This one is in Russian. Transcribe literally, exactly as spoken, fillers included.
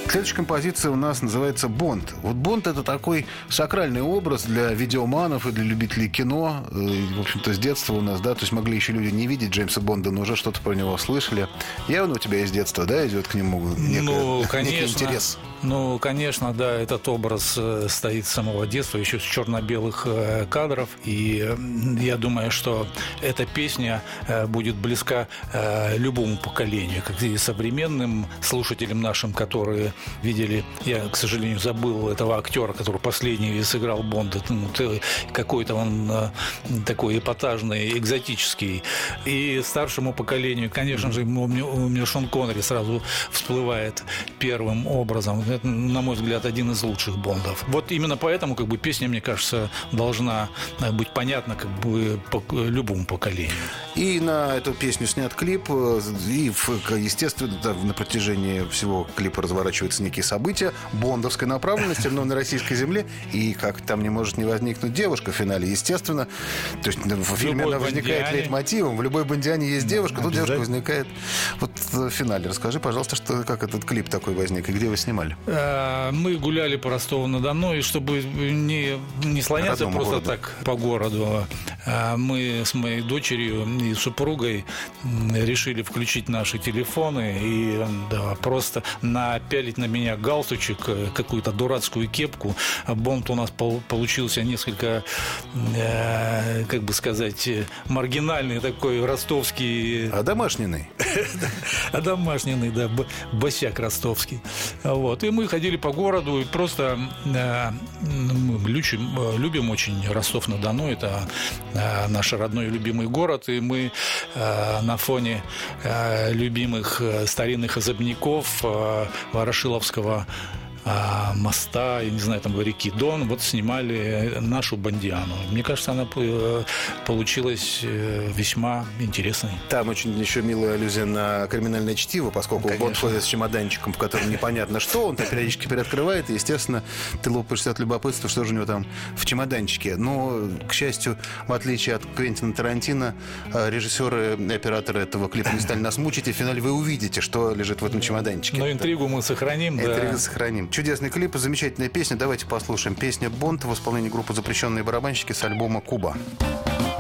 Следующая композиция у нас называется «Бонд». Вот Бонд — это такой сакральный образ для видеоманов и для любителей кино. И, в общем-то, с детства у нас, да, то есть могли еще люди не видеть Джеймса Бонда, но уже что-то про него слышали. Явно у тебя из детства, да, идет к нему некое, ну, конечно, некий интерес? Ну, конечно, да, этот образ стоит с самого детства, еще с черно-белых кадров. И я думаю, что эта песня будет близка любому поколению, как и современным слушателям нашим, которые видели, я, к сожалению, забыл этого актера, который последний сыграл Бонда, ну, какой-то он такой эпатажный, экзотический. И старшему поколению, конечно же, у меня Шон Коннери сразу всплывает первым образом. Это, на мой взгляд, один из лучших Бондов. Вот именно поэтому, как бы, песня, мне кажется, должна быть понятна, как бы, по любому поколению. И на эту песню снят клип, и, естественно, на протяжении всего клипа разворачиваются некие события бондовской направленности, но на российской земле. И как там не может не возникнуть девушка в финале, естественно. То есть в фильме она возникает лейтмотивом. В любой бондиане есть девушка, тут девушка возникает вот в финале. Расскажи, пожалуйста, что, как этот клип такой возник и где вы снимали? Мы гуляли по Ростову-на-Дону, и чтобы не, не слоняться Родному просто городу. так по городу, мы с моей дочерью и супругой решили включить наши телефоны и, да, просто напялить на меня галстучек, какую-то дурацкую кепку. Бонд у нас получился несколько, как бы сказать, маргинальный такой ростовский. Одомашненный. Одомашненный, да, босяк ростовский. Вот. И мы ходили по городу, и просто мы любим, любим очень Ростов-на-Дону. Это наш родной любимый город, и мы на фоне любимых старинных особняков Ворошиловского моста, я не знаю, там реки Дон, вот снимали нашу Бондиану. Мне кажется, она получилась весьма интересной. Там очень еще милая аллюзия на криминальное чтиво, поскольку Бонд ходит с чемоданчиком, в котором непонятно что, он там периодически переоткрывает, и, естественно, ты лопаешься от любопытства, что же у него там в чемоданчике. Но, к счастью, в отличие от Квентина Тарантино, режиссеры и операторы этого клипа не стали нас мучить, и в финале вы увидите, что лежит в этом чемоданчике. Но интригу мы сохраним. Интригу да. сохраним. Чудесный клип, замечательная песня. Давайте послушаем. Песня «Бонд» в исполнении группы «Запрещенные барабанщики» с альбома «Куба».